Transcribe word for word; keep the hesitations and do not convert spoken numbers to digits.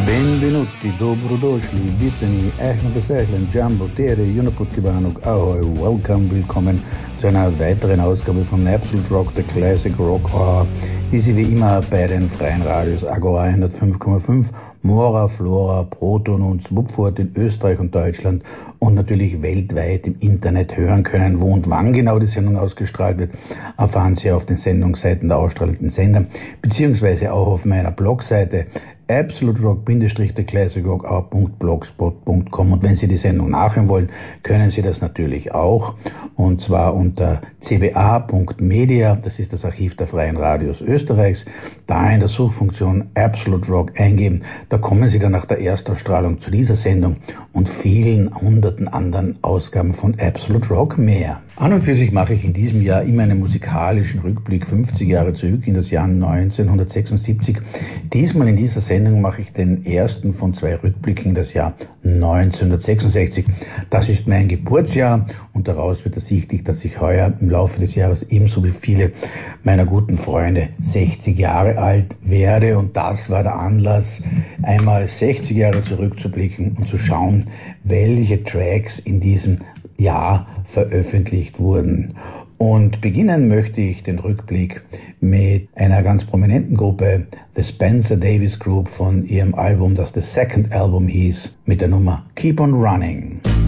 Benvenuti, dobrodošli, vitani, ehna besehlen, Jumbo, Tere, Junaputkibanuk, Ahoi, welcome, willkommen zu einer weiteren Ausgabe von Absolute Rock, der Classic Rock Hour, die Sie wie immer bei den freien Radios Agora hundertfünf Komma fünf, Mora, Flora, Proton und Swupfort in Österreich und Deutschland und natürlich weltweit im Internet hören können. Wo und wann genau die Sendung ausgestrahlt wird, erfahren Sie auf den Sendungsseiten der ausstrahlenden Sender, beziehungsweise auch auf meiner Blogseite absolute rock der classic rock hour punkt blogspot punkt com. Und wenn Sie die Sendung nachhören wollen, können Sie das natürlich auch, und zwar unter c b a punkt media, das ist das Archiv der Freien Radios Österreichs, da in der Suchfunktion Absolute Rock eingeben, da kommen Sie dann nach der Erstausstrahlung zu dieser Sendung und vielen hunderten anderen Ausgaben von Absolute Rock mehr. An und für sich mache ich in diesem Jahr immer einen musikalischen Rückblick fünfzig Jahre zurück in das Jahr neunzehnhundertsechsundsiebzig. Diesmal in dieser Sendung mache ich den ersten von zwei Rückblicken in das Jahr neunzehnhundertsechsundsechzig. Das ist mein Geburtsjahr und daraus wird ersichtlich, dass ich heuer im Laufe des Jahres ebenso wie viele meiner guten Freunde sechzig Jahre alt werde, und das war der Anlass, einmal sechzig Jahre zurückzublicken und zu schauen, welche Tracks in diesem Jahr veröffentlicht wurden. Und beginnen möchte ich den Rückblick mit einer ganz prominenten Gruppe, The Spencer Davis Group, von ihrem Album, das The Second Album hieß, mit der Nummer Keep on Running.